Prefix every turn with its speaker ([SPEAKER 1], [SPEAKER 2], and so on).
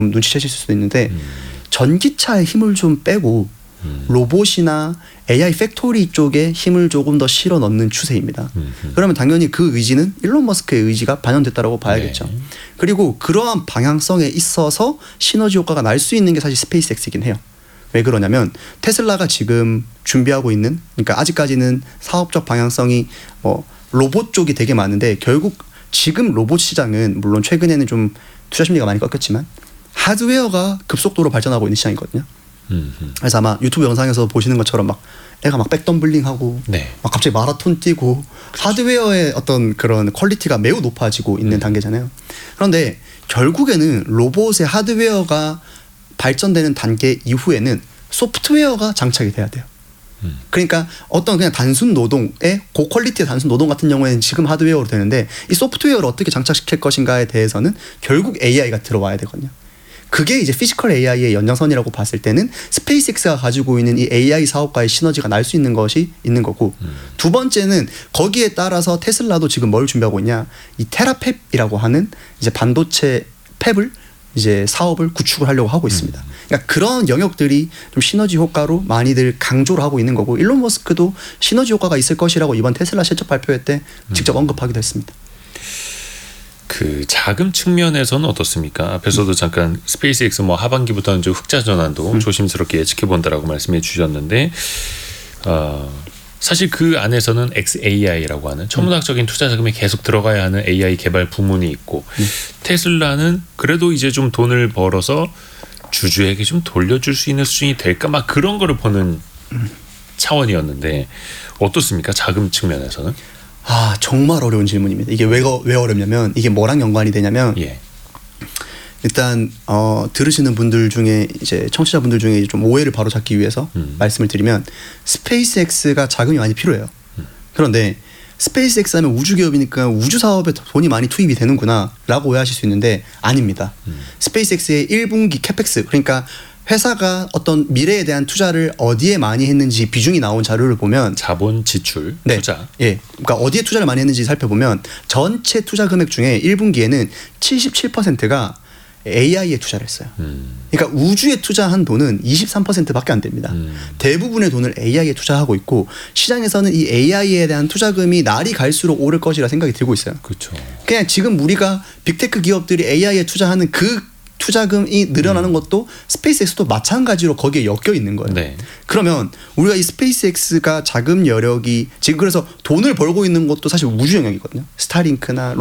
[SPEAKER 1] 눈치채실 수도 있는데 전기차의 힘을 좀 빼고 로봇이나 AI 팩토리 쪽에 힘을 조금 더 실어 넣는 추세입니다. 그러면 당연히 그 의지는 일론 머스크의 의지가 반영됐다고 봐야겠죠. 네. 그리고 그러한 방향성에 있어서 시너지 효과가 날 수 있는 게 사실 스페이스X이긴 해요. 왜 그러냐면 테슬라가 지금 준비하고 있는, 그러니까 아직까지는 사업적 방향성이 로봇 쪽이 되게 많은데, 결국 지금 로봇 시장은 물론 최근에는 좀 투자 심리가 많이 꺾였지만 하드웨어가 급속도로 발전하고 있는 시장이거든요. 그래서 아마 유튜브 영상에서 보시는 것처럼 막 애가 막 백덤블링하고 네. 막 갑자기 마라톤 뛰고 그렇죠. 하드웨어의 어떤 그런 퀄리티가 매우 높아지고 있는 단계잖아요. 그런데 결국에는 로봇의 하드웨어가 발전되는 단계 이후에는 소프트웨어가 장착이 돼야 돼요. 그러니까 어떤 그냥 단순 노동의 고퀄리티의 단순 노동 같은 경우에는 지금 하드웨어로 되는데, 이 소프트웨어를 어떻게 장착시킬 것인가에 대해서는 결국 AI가 들어와야 되거든요. 그게 이제 피지컬 AI의 연장선이라고 봤을 때는 스페이스X가 가지고 있는 이 AI 사업과의 시너지가 날 수 있는 것이 있는 거고, 두 번째는 거기에 따라서 테슬라도 지금 뭘 준비하고 있냐, 이 테라팹이라고 하는 이제 반도체 팹을 이제 사업을 구축을 하려고 하고 있습니다. 그러니까 그런 영역들이 좀 시너지 효과로 많이들 강조를 하고 있는 거고, 일론 머스크도 시너지 효과가 있을 것이라고 이번 테슬라 실적 발표 때 직접 언급하기도 했습니다.
[SPEAKER 2] 그 자금 측면에서는 어떻습니까? 앞에서도 잠깐 스페이스X 하반기부터는 이제 흑자 전환도 조심스럽게 예측해 본다라고 말씀해 주셨는데, 사실 그 안에서는 XAI라고 하는 천문학적인 투자 자금이 계속 들어가야 하는 AI 개발 부문이 있고, 테슬라는 그래도 이제 좀 돈을 벌어서 주주에게 좀 돌려줄 수 있는 수준이 될까, 막 그런 거를 보는 차원이었는데 어떻습니까? 자금 측면에서는?
[SPEAKER 1] 정말 어려운 질문입니다. 이게 왜 어렵냐면, 이게 뭐랑 연관이 되냐면, 일단 들으시는 분들 중에 이제 청취자분들 중에 좀 오해를 바로잡기 위해서 말씀을 드리면, 스페이스X가 자금이 많이 필요해요. 그런데 스페이스X 하면 우주 기업이니까 우주 사업에 돈이 많이 투입이 되는구나 라고 오해하실 수 있는데 아닙니다. 스페이스X의 1분기 캐펙스, 그러니까 회사가 어떤 미래에 대한 투자를 어디에 많이 했는지 비중이 나온 자료를 보면, 자본 지출, 투자. 그러니까 어디에 투자를 많이 했는지 살펴보면 전체 투자 금액 중에 1분기에는 77%가 AI에 투자를 했어요. 그러니까 우주에 투자한 돈은 23%밖에 안 됩니다. 대부분의 돈을 AI에 투자하고 있고, 시장에서는 이 AI에 대한 투자금이 날이 갈수록 오를 것이라 생각이 들고 있어요.
[SPEAKER 2] 그렇죠.
[SPEAKER 1] 그냥 지금 우리가 빅테크 기업들이 AI에 투자하는 그 투자금이 늘어나는 것도 스페이스X도 마찬가지로 거기에 엮여 있는 거예요. 네. 그러면 우리가 이 스페이스X가 자금 여력이 지금, 그래서 돈을 벌고 있는 것도 사실 우주 영역이거든요. 스타링크나